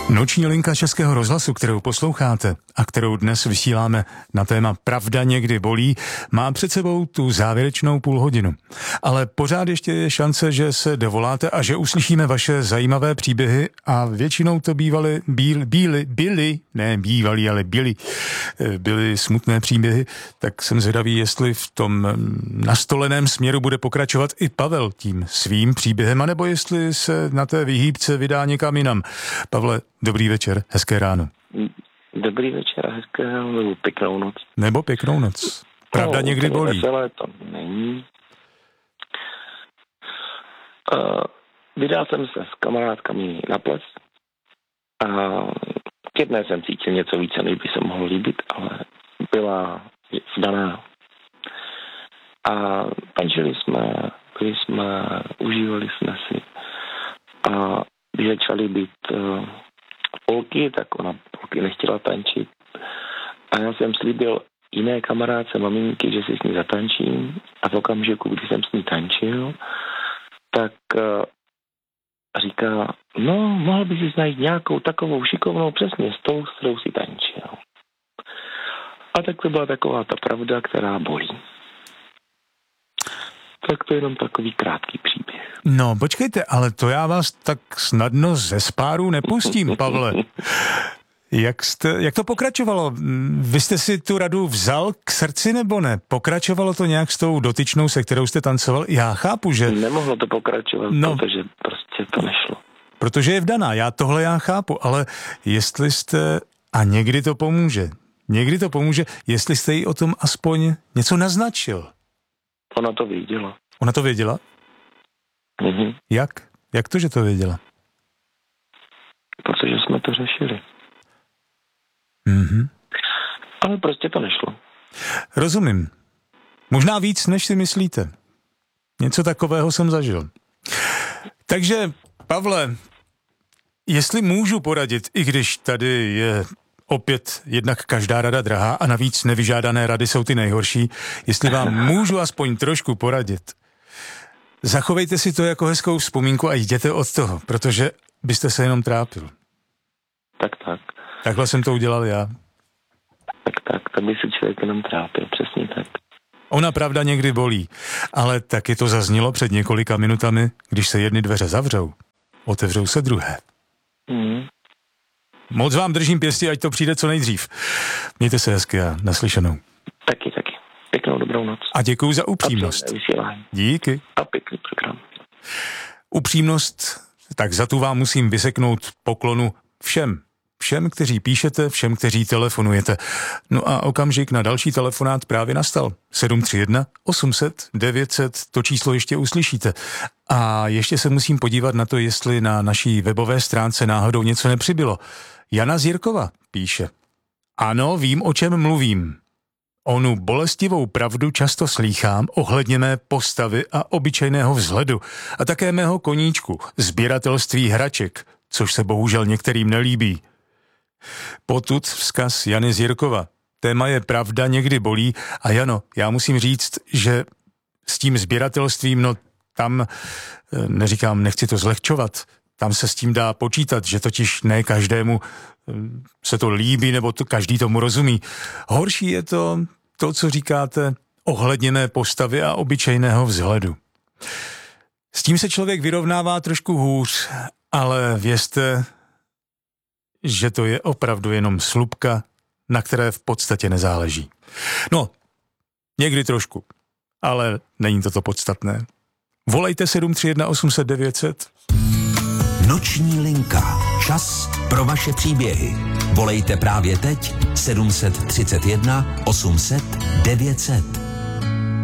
Noční linka Českého rozhlasu, kterou posloucháte a kterou dnes vysíláme na téma Pravda někdy bolí, má před sebou tu závěrečnou půlhodinu. Ale pořád ještě je šance, že se dovoláte a že uslyšíme vaše zajímavé příběhy a většinou to byly smutné příběhy, tak jsem zvědavý, jestli v tom nastoleném směru bude pokračovat i Pavel tím svým příběhem, anebo jestli se na té vyhýbce vydá někam jinam. Pavle, dobrý večer, hezké ráno. Dobrý večer a hezké ráno, nebo pěknou noc. Nebo pěknou noc. Pravda někdy bolí. Veselé to není. Vydal jsem se s kamarádkami na ples. K jedné jsem cítil něco více, než by se mohlo líbit, ale byla vdaná. A tančili jsme, byli jsme, užívali jsme si. A když začaly být polky, tak ona polky nechtěla tančit. A já jsem slíbil jiné kamarádce maminky, že si s ní zatančím. A v okamžiku, když jsem s ní tančil, tak říká, no, mohl by si najít nějakou takovou šikovnou přesně s tou, s kterou si tančil. A tak to byla taková ta pravda, která bolí. Tak to je jenom takový krátký příběh. No, počkejte, ale to já vás tak snadno ze spáru nepustím, Pavle. Jak to pokračovalo? Vy jste si tu radu vzal k srdci nebo ne? Pokračovalo to nějak s tou dotyčnou, se kterou jste tancoval? Já chápu, že... Nemohlo to pokračovat, protože prostě to nešlo. Protože je vdaná, tohle já chápu, ale jestli jste... A někdy to pomůže, jestli jste jí o tom aspoň něco naznačil. Ona to věděla. Ona to věděla? Mhm. Jak? Jak to, že to věděla? Protože jsme to řešili. Mhm. Ale prostě to nešlo. Rozumím. Možná víc, než si myslíte. Něco takového jsem zažil. Takže, Pavle, jestli můžu poradit, i když tady je opět jednak každá rada drahá a navíc nevyžádané rady jsou ty nejhorší, jestli vám můžu aspoň trošku poradit, zachovejte si to jako hezkou vzpomínku a jděte od toho, protože byste se jenom trápil. Tak. Takhle jsem to udělal já. Tak by se člověk jenom trápil, přesně tak. Ona pravda někdy bolí, ale taky to zaznělo před několika minutami, když se jedny dveře zavřou, otevřou se druhé. Mhm. Moc vám držím pěstí, ať to přijde co nejdřív. Mějte se hezky a naslyšenou. Taky. Pěknou dobrou noc. A děkuju za upřímnost. Díky. A pěkný program. Upřímnost, tak za tu vám musím vyseknout poklonu všem. Všem, kteří píšete, všem, kteří telefonujete. No a okamžik na další telefonát právě nastal. 731 800 900, to číslo ještě uslyšíte. A ještě se musím podívat na to, jestli na naší webové stránce náhodou něco nepřibylo. Jana Zírkova píše. Ano, vím, o čem mluvím. Onu bolestivou pravdu často slýchám ohledně mé postavy a obyčejného vzhledu a také mého koníčku, sběratelství hraček, což se bohužel některým nelíbí. Potud vzkaz Jany Zírkova. Téma je pravda někdy bolí a Jano, já musím říct, že s tím sběratelstvím, no tam, neříkám, nechci to zlehčovat, tam se s tím dá počítat, že totiž ne každému se to líbí, nebo to každý tomu rozumí. Horší je to, co říkáte ohledně mé postavy a obyčejného vzhledu. S tím se člověk vyrovnává trošku hůř, ale vězte, že to je opravdu jenom slupka, na které v podstatě nezáleží. No, někdy trošku, ale není to podstatné. Volejte 731 800 900. Noční linka. Čas pro vaše příběhy. Volejte právě teď 731 800 900.